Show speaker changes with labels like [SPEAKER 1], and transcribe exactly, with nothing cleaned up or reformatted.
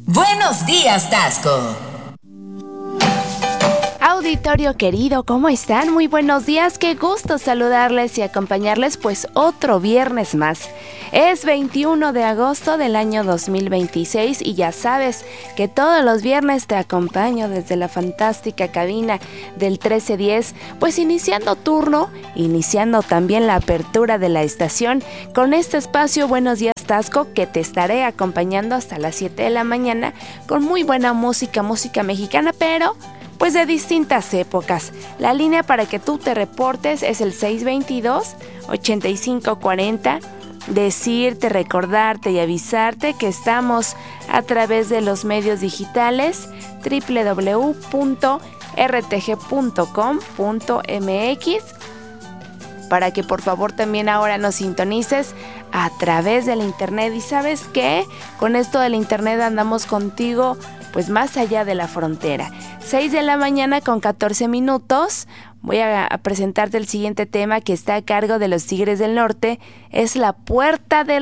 [SPEAKER 1] Buenos días, Tasco.
[SPEAKER 2] Auditorio querido, ¿cómo están? Muy buenos días, qué gusto saludarles y acompañarles pues otro viernes más. Es veintiuno de agosto del año dos mil veintiséis y ya sabes que todos los viernes te acompaño desde la fantástica cabina del trece diez, pues iniciando turno, iniciando también la apertura de la estación con este espacio Buenos días Tasco, que te estaré acompañando hasta las siete de la mañana con muy buena música, música mexicana, pero pues de distintas épocas. La línea para que tú te reportes es el seis veintidós, ochenta y cinco cuarenta. Decirte, recordarte y avisarte que estamos a través de los medios digitales doble u doble u doble u punto r t g punto com punto m x, para que por favor también ahora nos sintonices a través del internet. Y ¿sabes qué? Con esto del internet andamos contigo pues más allá de la frontera. seis de la mañana con catorce minutos. Voy a, a presentarte el siguiente tema que está a cargo de los Tigres del Norte. Es La Puerta del